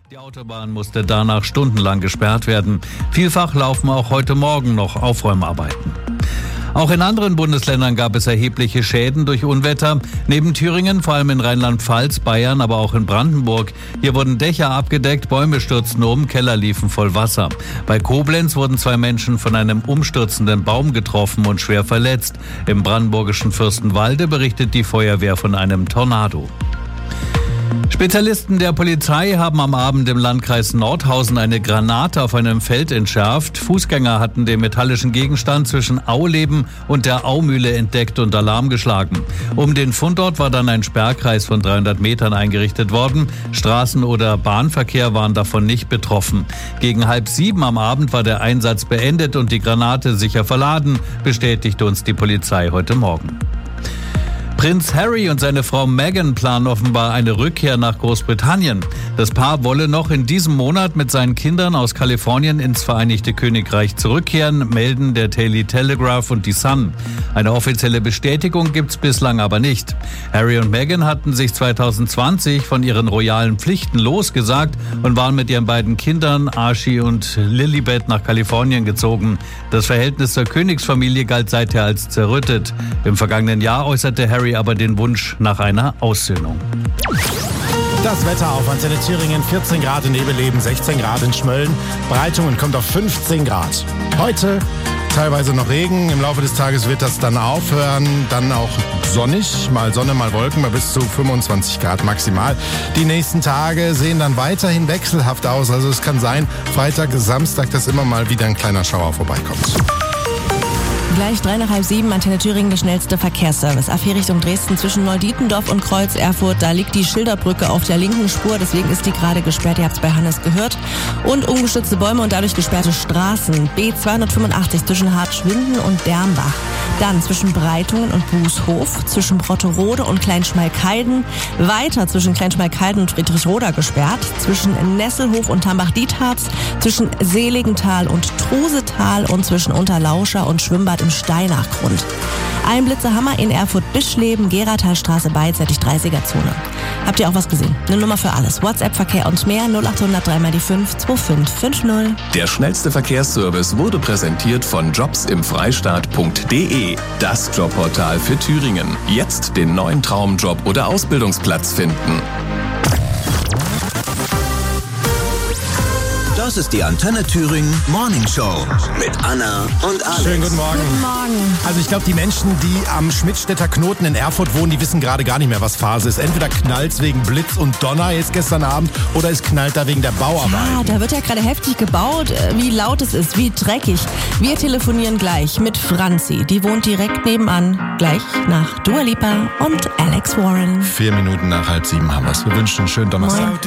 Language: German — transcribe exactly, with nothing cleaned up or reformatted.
Die Autobahn musste danach stundenlang gesperrt werden. Vielfach laufen auch heute Morgen noch Aufräumarbeiten. Auch in anderen Bundesländern gab es erhebliche Schäden durch Unwetter. Neben Thüringen, vor allem in Rheinland-Pfalz, Bayern, aber auch in Brandenburg. Hier wurden Dächer abgedeckt, Bäume stürzten um, Keller liefen voll Wasser. Bei Koblenz wurden zwei Menschen von einem umstürzenden Baum getroffen und schwer verletzt. Im brandenburgischen Fürstenwalde berichtet die Feuerwehr von einem Tornado. Spezialisten der Polizei haben am Abend im Landkreis Nordhausen eine Granate auf einem Feld entschärft. Fußgänger hatten den metallischen Gegenstand zwischen Auleben und der Aumühle entdeckt und Alarm geschlagen. Um den Fundort war dann ein Sperrkreis von dreihundert Metern eingerichtet worden. Straßen- oder Bahnverkehr waren davon nicht betroffen. Gegen halb sieben am Abend war der Einsatz beendet und die Granate sicher verladen, bestätigte uns die Polizei heute Morgen. Prinz Harry und seine Frau Meghan planen offenbar eine Rückkehr nach Großbritannien. Das Paar wolle noch in diesem Monat mit seinen Kindern aus Kalifornien ins Vereinigte Königreich zurückkehren, melden der Daily Telegraph und die Sun. Eine offizielle Bestätigung gibt's bislang aber nicht. Harry und Meghan hatten sich zwanzig zwanzig von ihren royalen Pflichten losgesagt und waren mit ihren beiden Kindern Archie und Lilibet nach Kalifornien gezogen. Das Verhältnis zur Königsfamilie galt seither als zerrüttet. Im vergangenen Jahr äußerte Harry aber den Wunsch nach einer Aussöhnung. Das Wetter auf Antenne Thüringen, vierzehn Grad in Nebeleben, sechzehn Grad in Schmölln. Breitungen kommt auf fünfzehn Grad. Heute teilweise noch Regen, im Laufe des Tages wird das dann aufhören, dann auch sonnig, mal Sonne, mal Wolken, bei bis zu fünfundzwanzig Grad maximal. Die nächsten Tage sehen dann weiterhin wechselhaft aus, also es kann sein, Freitag, Samstag, dass immer mal wieder ein kleiner Schauer vorbeikommt. Gleich drei nach halb sieben, Antenne Thüringen, der schnellste Verkehrsservice. A vier Richtung Dresden zwischen Neudietendorf und Kreuz Erfurt. Da liegt die Schilderbrücke auf der linken Spur, deswegen ist die gerade gesperrt. Ihr habt es bei Hannes gehört. Und umgestützte Bäume und dadurch gesperrte Straßen. B zweihundertfünfundachtzig zwischen Hartschwinden und Dermbach. Dann zwischen Breitungen und Bußhof, zwischen Brotterode und Kleinschmalkalden. Weiter zwischen Kleinschmalkalden und Friedrichroda gesperrt. Zwischen Nesselhof und Tambach-Dietharz. Zwischen Seligenthal und Trusetal und zwischen Unterlauscher und Schwimmbad im Steinachgrund. Ein Blitzerhammer in Erfurt-Bischleben, Geratalstraße beidseitig dreißiger Zone. Habt ihr auch was gesehen? Eine Nummer für alles. WhatsApp, Verkehr und mehr null acht null null drei mal die fünf zwei fünf fünf null. Der schnellste Verkehrsservice wurde präsentiert von jobs im freistaat punkt de. Das Jobportal für Thüringen. Jetzt den neuen Traumjob oder Ausbildungsplatz finden. Das ist die Antenne Thüringen Morning Show mit Anna und Alex. Schönen guten Morgen. Guten Morgen. Also ich glaube, die Menschen, die am Schmidtstädter Knoten in Erfurt wohnen, die wissen gerade gar nicht mehr, was Phase ist. Entweder knallt's wegen Blitz und Donner jetzt gestern Abend oder es knallt da wegen der Bauarbeiten. Ja, da wird ja gerade heftig gebaut. Wie laut es ist, wie dreckig. Wir telefonieren gleich mit Franzi. Die wohnt direkt nebenan. Gleich nach Dua Lipa und Alex Warren. Vier Minuten nach halb sieben haben wir's. Wir wünschen einen schönen Donnerstag. Moin.